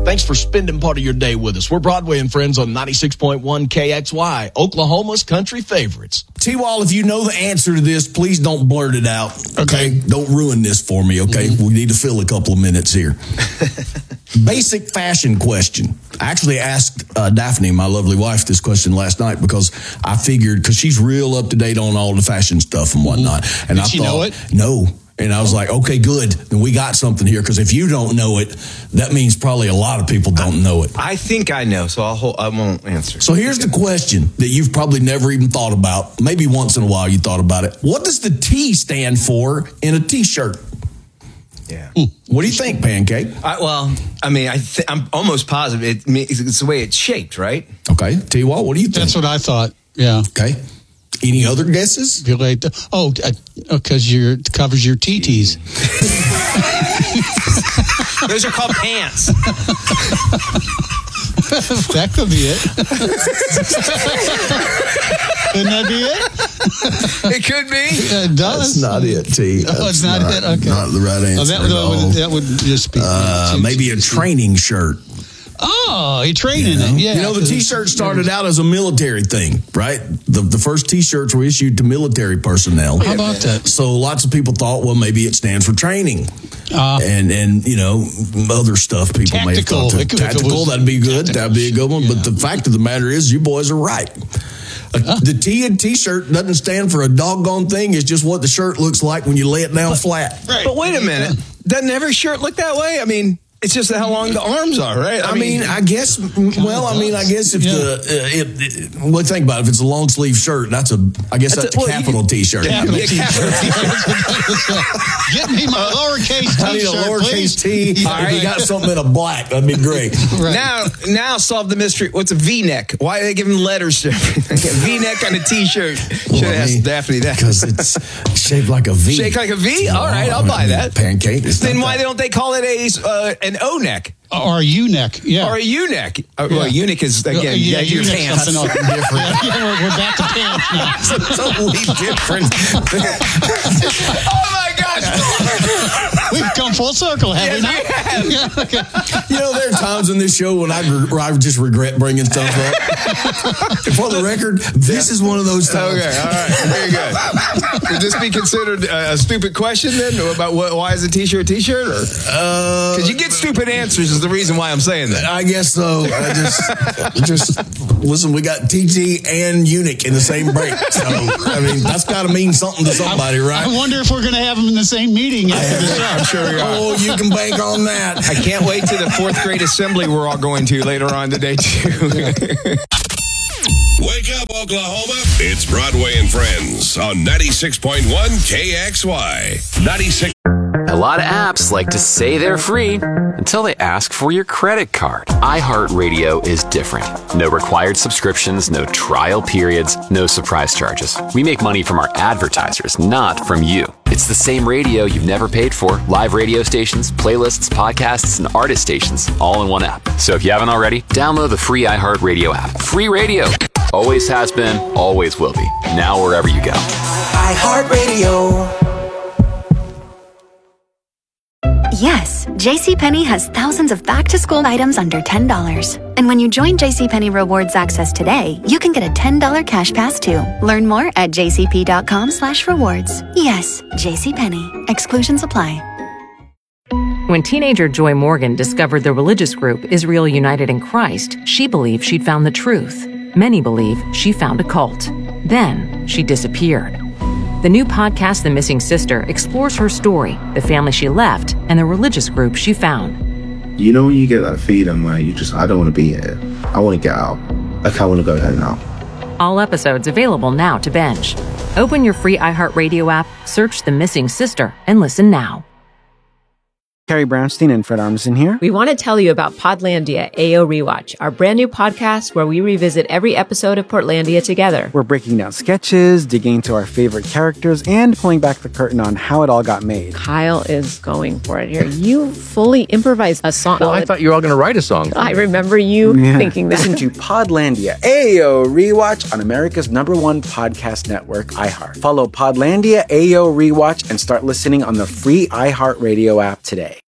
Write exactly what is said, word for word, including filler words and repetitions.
Thanks for spending part of your day with us. We're Broadway and Friends on ninety-six point one K X Y, Oklahoma's country favorites. T-Wall, if you know the answer to this, please don't blurt it out, okay? Don't ruin this for me, okay? Mm-hmm. We need to fill a couple of minutes here. Basic fashion question. I actually asked uh, Daphne, my lovely wife, this question last night because I figured, because she's real up to date on all the fashion stuff and whatnot. And Did I she thought, know it? No. And I was like, okay, good. Then we got something here, because if you don't know it, that means probably a lot of people don't know it. I think I know, so I'll hold, I won't answer. So here's the question that you've probably never even thought about. Maybe once in a while you thought about it. What does the T stand for in a T-shirt? Yeah. What do you think, Pancake? I, well, I mean, I th- I'm almost positive it, it's the way it's shaped, right? Okay. T-Wall, what do you think? That's what I thought. Yeah. Okay. Any other guesses? Like, oh, because your it covers your T Ts. Those are called pants. That could be it. Couldn't that be it? It could be. Yeah, it does. That's not it, T. Oh, it's not, not it? Okay. Not the right answer. Oh, that, at all. would, that would just be. Uh, maybe a training shirt. Oh, you're training you know? it, yeah. You know, the T-shirt started out as a military thing, right? The the first T-shirts were issued to military personnel. How about that? So lots of people thought, well, maybe it stands for training. Uh, and, and you know, other stuff people tactical. may have thought. To, tactical, that'd be good. Tactical. That'd be a good one. Yeah. But the fact of the matter is, you boys are right. Uh, the T in T-shirt doesn't stand for a doggone thing. It's just what the shirt looks like when you lay it down but, flat. Right. But wait a minute. Doesn't every shirt look that way? I mean... It's just how long the arms are, right? I, I mean, mean, I guess. Well, I mean, I guess if yeah. the uh, it, it, well, think about it. If it's a long sleeve shirt, that's a. I guess that's, that's a, well, capital T-shirt. Capital T-shirt. Get me my lowercase T-shirt, I need a lowercase T. All right. If you got something in a black, that'd be great. Right. Now, now solve the mystery. What's a V-neck? Why are they giving letters to everything? A V-neck on a T-shirt. Should well, have asked Daphne that because it's shaped like a V. Shaped like a V. All right, I'll buy that. Pancake. Then why that. don't they call it a uh, an O-neck? Or a U-neck, yeah. Or a U-neck. Uh, yeah. Well, a eunuch is, again, yeah, yeah, your pants. Something else different. yeah, yeah, we're, we're back to pants now. It's totally different. Oh, my gosh. We've come full circle, haven't we? Yes, we have. Yeah, okay. You know, there are times in this show when I, where I just regret bringing stuff up. For the record, this is one of those times. Okay, all right. Very good. Would this be considered a, a stupid question, then, about what, why is a T-shirt a T-shirt? Because uh, you get stupid answers is the reason why I'm saying that. I guess so. I just, just listen, we got T T and eunuch in the same break. So, I mean, that's got to mean something to somebody, right? I wonder if we're going to have them in the same meeting after the show. I'm sure we are. Oh, you can bank on that. I can't wait to the fourth grade assembly we're all going to later on today, too. Wake up, Oklahoma. It's Broadway and Friends on ninety-six point one K X Y. ninety-six. A lot of apps like to say they're free until they ask for your credit card. iHeartRadio is different. No required subscriptions, no trial periods, no surprise charges. We make money from our advertisers, not from you. It's the same radio you've never paid for. Live radio stations, playlists, podcasts, and artist stations all in one app. So if you haven't already, download the free iHeartRadio app. Free radio. Always has been, always will be. Now wherever you go. iHeartRadio. Yes, JCPenney has thousands of back-to-school items under ten dollars. And when you join JCPenney Rewards Access today, you can get a ten dollars cash pass too. Learn more at jcp.com slash rewards. Yes, JCPenney. Exclusions apply. When teenager Joy Morgan discovered the religious group Israel United in Christ, she believed she'd found the truth. Many believe she found a cult. Then she disappeared. The new podcast, The Missing Sister, explores her story, the family she left, and the religious group she found. You know when you get that feeling where you just, I don't want to be here. I want to get out. Like, I want to go home now. All episodes available now to binge. Open your free iHeartRadio app, search The Missing Sister, and listen now. Carrie Brownstein and Fred Armisen here. We want to tell you about Podlandia A O Rewatch, our brand new podcast where we revisit every episode of Portlandia together. We're breaking down sketches, digging into our favorite characters, and pulling back the curtain on how it all got made. Kyle is going for it here. You fully improvised a song. Well, I thought you were all going to write a song. I remember you yeah. thinking that. Listen to Podlandia A O Rewatch on America's number one podcast network, iHeart. Follow Podlandia A O Rewatch and start listening on the free iHeartRadio app today.